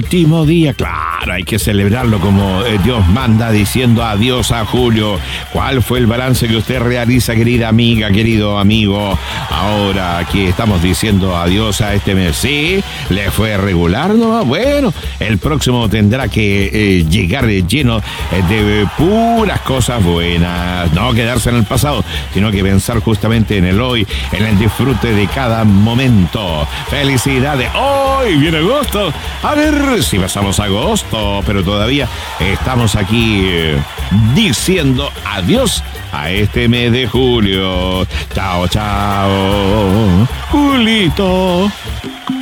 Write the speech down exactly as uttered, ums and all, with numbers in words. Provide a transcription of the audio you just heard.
último día. Claro, hay que celebrarlo como eh, Dios manda, diciendo adiós a julio. ¿Cuál fue el balance que usted realiza, querida amiga, querido amigo? Ahora que estamos diciendo adiós a este mes, ¿sí? ¿Le fue regular, no? Bueno, el próximo tendrá que eh, llegar lleno eh, de puras cosas buenas. No quedarse en el pasado, sino que pensar justamente en el hoy, en el disfrute de cada momento. ¡Felicidades! ¡Hoy viene agosto! A ver si pasamos agosto, pero todavía estamos aquí eh, diciendo adiós a este mes de julio. Chao, chao, Julito.